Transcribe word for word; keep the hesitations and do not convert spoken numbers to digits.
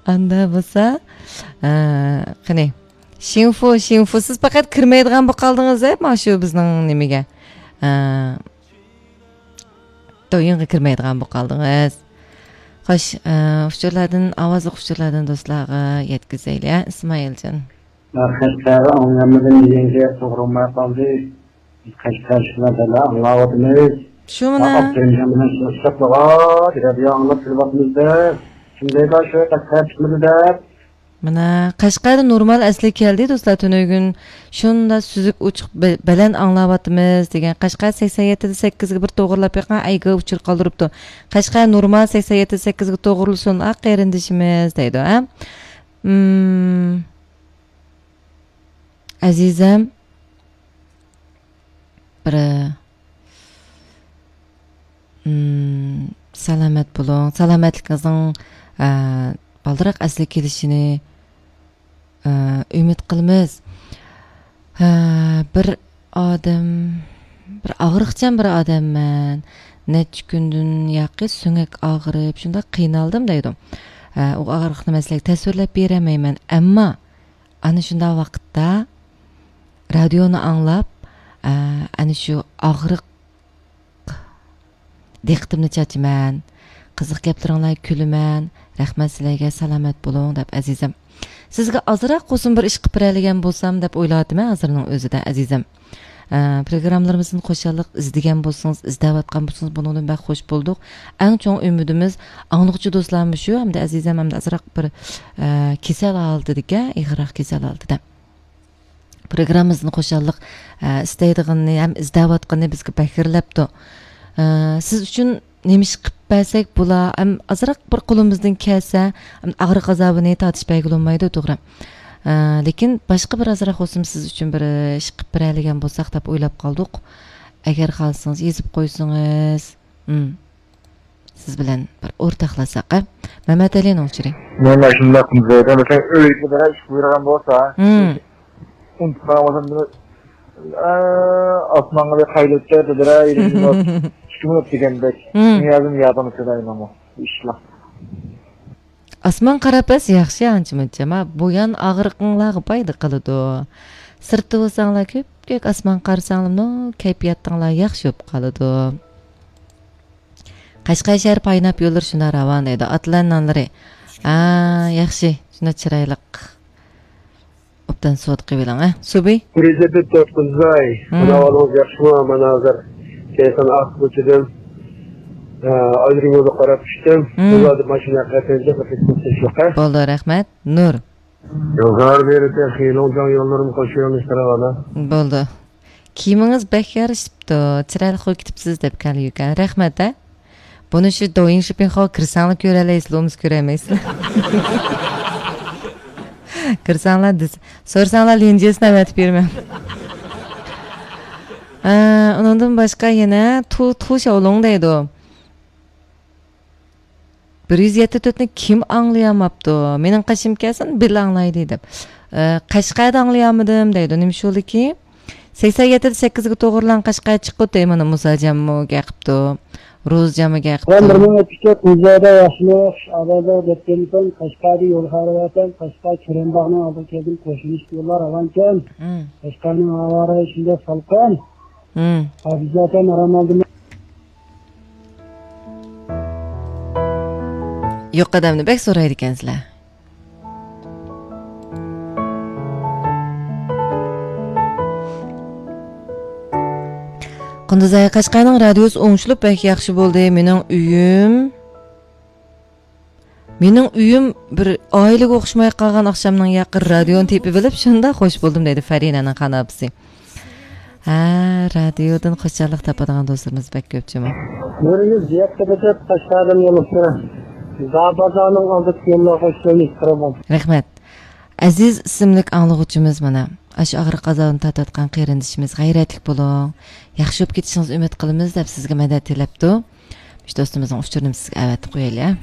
anda bo'lsa, qani Shinfu, Shinfu siz faqat kirmaydigan bo'lib qoldingiz-a, mana shu bizning nimaga? To'yinga kirmaydigan bo'lib qoldingiz. Xo'sh, uçurlardan, avazli uçurlardan do'stlarga yetkazaylik, Ismoiljon. Marhaba, anlamadan deganga to'g'rimay qoldi. Qashqarishlarda Allohimiz. Shu mana. Bilan so'zlashmoqqa, radio anglab turibmizda. Shunday da shu qashqarishlarda Mana Qashqarda normal asli keldi do'stlar tunugun shunda suzuk uchiq bilan anglayapmiz degan Qashqar sakson yetti sakkiz ga bir to'g'rilab yoqqan ayga uchir qoldiribdi. Qashqar normal sakson yetti sakkiz ga to'g'rilsin aq qarindishimiz deydi, ha? Hmm. Azizam bir hmm salomat bo'ling. Salomatligingizning baldiroq asli kelishini umid qilamiz. Bir odam, bir og'riqchan bir odamman. Necha kundan yaqin so'ngak og'rib, shunda qiynaldim deydi. U og'riqni masalan tasvirlab beramayman, ammo ana shunda vaqtda radioni anglab, ana shu og'riq diqqatimni chachiman. Qiziq gaplaringlar kulaman. Rahmat sizlarga, salomat bo'ling deb azizim. Sizga ozroq qo'shim bir ish qilib beradigan bo'lsam deb o'yladim hozirning o'zida azizim. Programmalarimizni qo'shalik izlagan bo'lsangiz, izlayotgan bo'lsangiz bundan bak xush bo'ldik. Eng cho'ng umidimiz anglovchi do'stlarimiz shu, hamda azizim hamda ozroq bir kasal oldida, ig'roq kasal oldida. Programmamizni qo'shalik istaydiganini ham izlayotganini bizga bakirlabdi. Siz uchun nemish qilib bersak bular ham azroq bir qo'limizdan kelsa og'riq azobini tatish bo'lmaydi, to'g'ri. Lekin boshqa bir azroq o'sim siz uchun bir ish qilib beradigan bo'lsak deb o'ylab qoldik. Agar xohlasangiz yezib qo'ysangiz, siz bilan bir o'rtoqlasak, ha? Mamatalining o'chiring. Mana shunday qilib, mesela o'yga bir ish buyurgan bo'lsa, unutmamasam osmonga bir qaylatda dedilar, Şunu degandek, niyazim yadını söyleyeyim ama işler. Osmon qarabas yaxshi ancha-muncha, bu yan og'riqinglarga payda qiladi. Sirtda bo'lsanglar ko'p-ko'p osmon qarsanglar, kayfiyatinglar yaxshi bo'lib qoladi. Qashqar shahar paynab yo'llar shuna ravon edi. Atlananlari. Ha, yaxshi, shuna chiroyliq. Obdan suvat qiling, ha? Subi? Prezident To'qizay, mana olib yaxshimi, mana hozir Keysan Akbuç'dan ayrımızı qarab düştüm. Bunlar da maşina qatınca qatınca şoqa. Bo'ldi, rahmat. Nur. Yo'g'ar berib, xiyoljon yo'llarim qo'shaymiz taravada. Bo'ldi. Kiyimingiz bek yarashibdi. Chiroyli qo'yib ketibsiz deb kelgan. Rahmat, ha. Buni shu doing shopping hol kirsanglar ko'ralaysiz, o'miz ko'ramaysizlar. Kirsanglar, so'rsanglar lenjesini avatib bermam. Ondan başqa yana tu tu şovlong deydi. bir yuz yetti to'rtni kim anglayamapti? Mening qashim kelsin bir anglaydi deb. Qashqarda anglayamadim deydi. Nima shuki? sakson yetti sakkiz ga to'g'rilan Qashqar chiqdi, mana Musajammo gaqibdi. Ro'zjami gaqibdi. Ben bir ming ikki yuz muzada yaxshilik, adada debtenton Qashqarda yo'l harakati, Qashqar Kirenbog'ning oldiga keldim, qo'shilish yo'llar avankan. Qashqarning havori shunday salqin. Hmm. Zaten aramadım. Yo'q qadamni bek so'raydi ekansizlar. Qunduzay Qashqarning radiosi o'ngishilib bek yaxshi bo'ldi. Mening uyim Mening uyim bir oilaga o'xshamay qolgan oqshomning yaqin radioni tepib bilib, shunda xo'sh bo'ldim deydi Farinaning qanapisi. Ha, radiodan xo'jalik topadigan do'stlarimiz bak ko'pchimi? O'ringiz yaktada deb Qashqardan yo'libdi. Zabazaning oldida yo'llar qo'shilib qiraman. Rahmat. Aziz ismli anglovchimiz mana ash og'riq azobini tatayotgan qarindishimiz g'ayratli bo'ling. Yaxshi bo'lib ketishingizni umid qilamiz deb sizga madad tilabdi. Biz do'stimizning uchurini sizga avatib qo'yaylik.